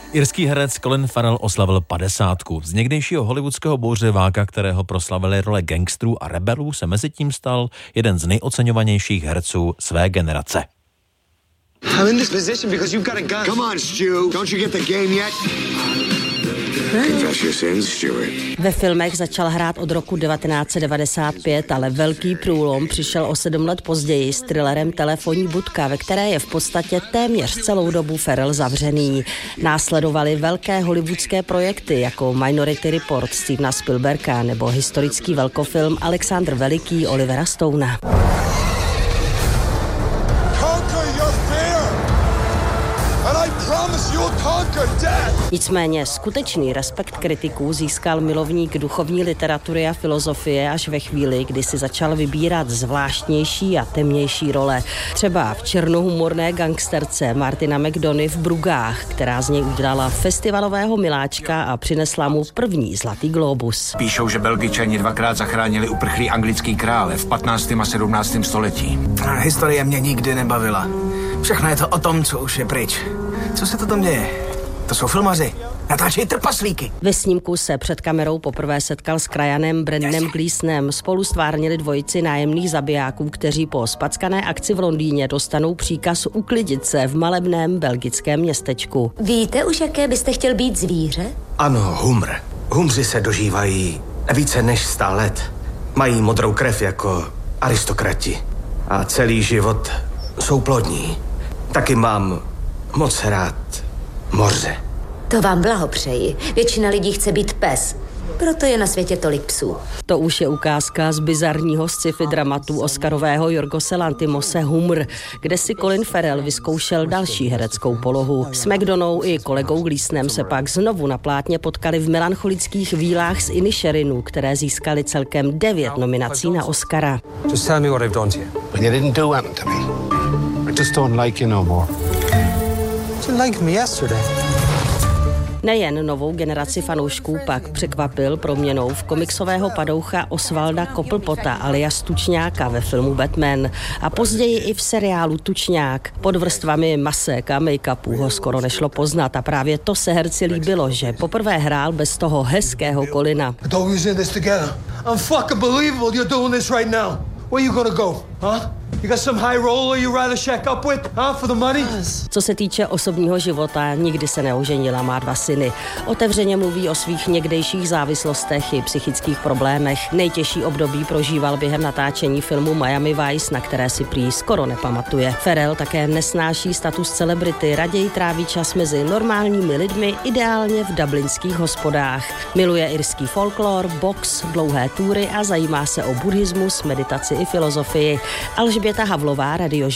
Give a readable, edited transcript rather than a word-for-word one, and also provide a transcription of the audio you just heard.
Irský herec Colin Farrell oslavil 50. Z někdejšího hollywoodského bouřiváka, kterého proslavili role gangstrů a rebelů, se mezitím stal jeden z nejoceňovanějších herců své generace. I'm in this position because you've got a gun. Come on, Stu. Don't you get the game yet? Confess your sins, Stuart. Ve filmech začal hrát od roku 1995, ale velký průlom přišel o 7 let později s thrillerem Telefonní budka, ve které je v podstatě téměř celou dobu Farrell zavřený. Následovaly velké hollywoodské projekty jako Minority Report Stevena Spielberga nebo historický velkofilm Alexandr Veliký Olivera Stouna. Nicméně skutečný respekt kritiků získal milovník duchovní literatury a filozofie až ve chvíli, kdy si začal vybírat zvláštnější a temnější role. Třeba v černohumorné gangsterce Martina McDonaghy v Brugách, která z něj udělala festivalového miláčka a přinesla mu první Zlatý glóbus. Píšou, že Belgičani 2krát zachránili uprchlý anglický krále v 15. a 17. století. Historie mě nikdy nebavila. Všechno je to o tom, co už je pryč. Co se to tam děje? To jsou filmaři. Natáčejí trpaslíky. Ve snímku se před kamerou poprvé setkal s krajanem Brendanem Gleesonem. Spolu stvárnili dvojici nájemných zabijáků, kteří po spackané akci v Londýně dostanou příkaz uklidit se v malebném belgickém městečku. Víte už, jaké byste chtěl být zvíře? Ano, humr. Humři se dožívají více než 100 let. Mají modrou krev jako aristokrati. A celý život jsou plodní. Taky mám moc rád moře. To vám blahopřeji. Většina lidí chce být pes. Proto je na světě tolik psů. To už je ukázka z bizarního sci-fi dramatu oscarového Jorgose Lanthimose Humr, kde si Colin Farrell vyzkoušel další hereckou polohu. S McDonough i kolegou Gleesonem se pak znovu na plátně potkali v melancholických vílách z Inisherinu, které získaly celkem 9 nominací na Oscara. Just tell me what I've done to you. When you didn't do anything to me. I just don't like you no more. You liked me yesterday. Nejen novou generaci fanoušků pak překvapil proměnou v komiksového padoucha Osvalda Cobblepota alias Tučňáka ve filmu Batman a později i v seriálu Tučňák. Pod vrstvami masek a make-upů ho skoro nešlo poznat a právě to se herci líbilo, že poprvé hrál bez toho hezkého Colina. Where you gonna go, huh? You got some high roller you rather shack up with, huh, for the money? Co se týče osobního života, nikdy se neoženila, má 2 syny. Otevřeně mluví o svých někdejších závislostech i psychických problémech. Nejtěžší období prožíval během natáčení filmu Miami Vice, na které si prý skoro nepamatuje. Farrell také nesnáší status celebrity, raději tráví čas mezi normálními lidmi, ideálně v dublinských hospodách. Miluje irský folklor, box, dlouhé túry a zajímá se o buddhismus, meditaci i filozofii. Alžběta Havlová, Radio